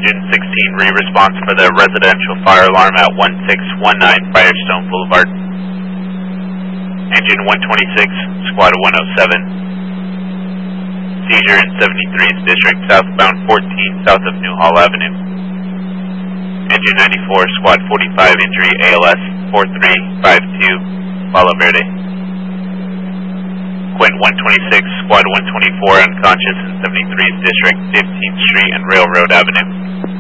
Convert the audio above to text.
Engine 16, re-response for the residential fire alarm at 1619 Firestone Boulevard. Engine 126, Squad 107. Seizure in 73's district, southbound 14, south of Newhall Avenue. Engine 94, Squad 45, injury ALS 4352, Palo Verde. Quint 126, Squad 124, unconscious in 73's district, 15th Street and Railroad Avenue.